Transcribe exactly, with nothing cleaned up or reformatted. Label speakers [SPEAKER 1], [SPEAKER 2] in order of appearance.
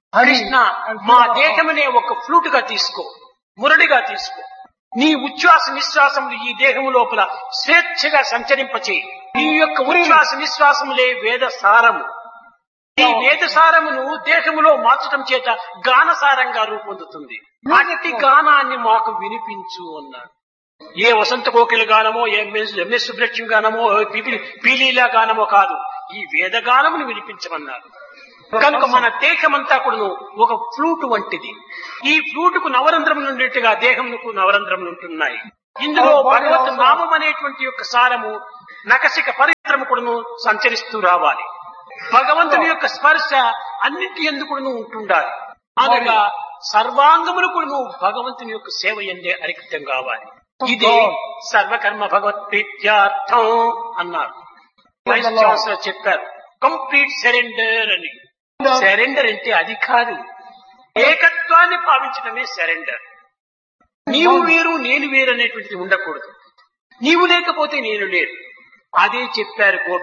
[SPEAKER 1] కృష్ణ మా దేహమనే ఒక ఫ్లూట్ గా తీసుకో, మురళిగా తీసుకో. నీ ఉచ్ఛ్వాస నిశ్వాసములు ఈ దేహము లోపల స్వేచ్ఛగా సంచరింపచేయి. ఈ యొక్క ఉచ్ఛ్వాస నిశ్వాసములే వేద సారము. ఈ వేద సారమును దేహములో మార్చడం చేత గానసారంగా రూపొందుతుంది. అట్టి గానాన్ని మాకు వినిపించు అన్నాడు. ఏ వసంత కోకిల గానమో, ఏ ఎంఎస్ సుబ్రహ్మణ్యం గానమో, పీలీలా గానమో కాదు, ఈ వేద గానమును వినిపించమన్నారు. కనుక మన దేహమంతా కూడా ఒక ఫ్లూట్ వంటిది. ఈ ఫ్లూట్ కు నవరంధ్రములు ఉన్నట్టుగా దేహమునకు నవరంధ్రములు ఉంటున్నాయి. ఇందులో భగవత్ నామం అనేటువంటి యొక్క సారము నకసిక పరిత్రము కూడాను సంచరిస్తూ రావాలి. భగవంతుని యొక్క స్పర్శ అన్నింటి ఎందుకును ఉంటుండాలి. అనగా సర్వాంగములు కూడాను భగవంతుని యొక్క సేవ ఎందే అరిక్తం కావాలి. ఇదే సర్వకర్మ భగవత్ ప్రీత్యార్థం అన్నారు. వైస్ ఛాన్సలర్ చెప్పారు కంప్లీట్ సరెండర్ అని. సరెండర్ అంటే అది కాదు, ఏకత్వాన్ని భావించడమే సరెండర్. నీవు వేరు నేను వేరు అనేటువంటిది ఉండకూడదు. నీవు లేకపోతే నేను లేరు. అదే చెప్పారు.